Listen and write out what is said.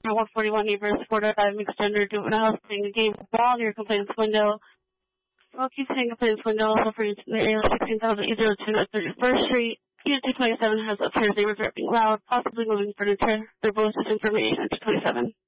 At 141 neighbors, 4-5 mixed gender juvenile playing a game of ball near complainant's window. Smoky playing complainant's window also for the area of 16,802 at 31st Street. Unit 227 has upstairs neighbors rapping loud, possibly moving furniture. They're both just information at 227.